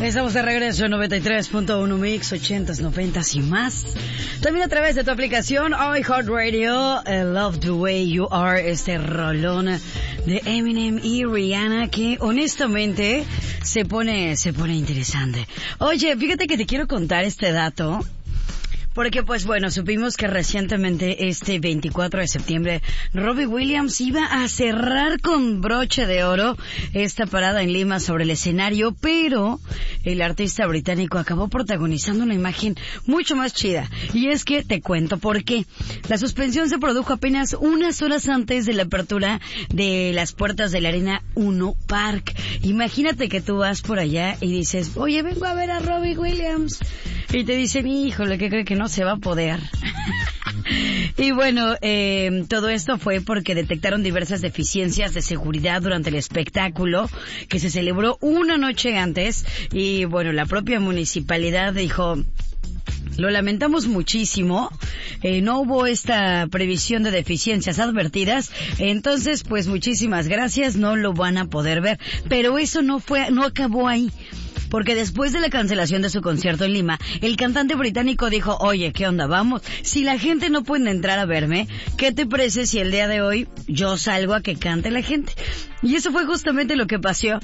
Estamos de regreso en 93.1 Mix, 80s, 90s y más. También a través de tu aplicación iHeartRadio, Love the Way You Are, este rolón de Eminem y Rihanna que honestamente se pone interesante. Oye, fíjate que te quiero contar este dato. Porque pues bueno, supimos que recientemente este 24 de septiembre Robbie Williams iba a cerrar con broche de oro esta parada en Lima sobre el escenario, pero el artista británico acabó protagonizando una imagen mucho más chida. Y es que te cuento por qué. La suspensión se produjo apenas unas horas antes de la apertura de las puertas de la Arena 1 Park. Imagínate que tú vas por allá y dices, oye, vengo a ver a Robbie Williams. Y te dicen, híjole, ¿qué cree que no se va a poder? Y bueno, todo esto fue porque detectaron diversas deficiencias de seguridad durante el espectáculo que se celebró una noche antes. Y bueno, la propia municipalidad dijo, lo lamentamos muchísimo, no hubo esta previsión de deficiencias advertidas, entonces pues muchísimas gracias, no lo van a poder ver. Pero eso no acabó ahí. Porque después de la cancelación de su concierto en Lima, el cantante británico dijo, oye, ¿qué onda? Vamos, si la gente no puede entrar a verme, ¿qué te parece si el día de hoy yo salgo a que cante la gente? Y eso fue justamente lo que pasó.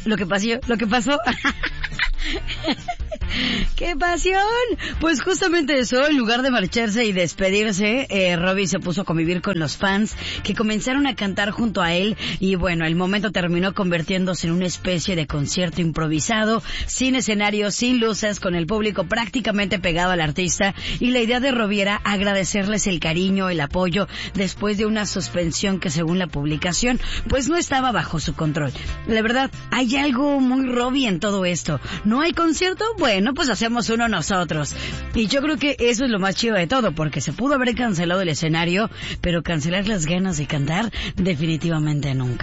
¡Qué pasión! Pues justamente eso, en lugar de marcharse y despedirse, Robbie se puso a convivir con los fans que comenzaron a cantar junto a él y bueno, el momento terminó convirtiéndose en una especie de concierto improvisado, sin escenario, sin luces, con el público prácticamente pegado al artista y la idea de Robbie era agradecerles el cariño, el apoyo después de una suspensión que según la publicación pues no estaba bajo su control. La verdad, hay algo muy Robbie en todo esto. ¿No hay concierto? Bueno, pues hacemos uno nosotros. Y yo creo que eso es lo más chido de todo, porque se pudo haber cancelado el escenario, pero cancelar las ganas de cantar definitivamente nunca.